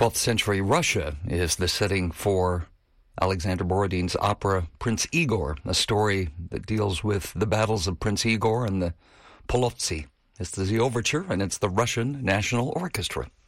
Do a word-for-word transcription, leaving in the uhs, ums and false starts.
twelfth century Russia is the setting for Alexander Borodin's opera Prince Igor, a story that deals with the battles of Prince Igor and the Polovtsi. This is the overture, and it's the Russian National Orchestra.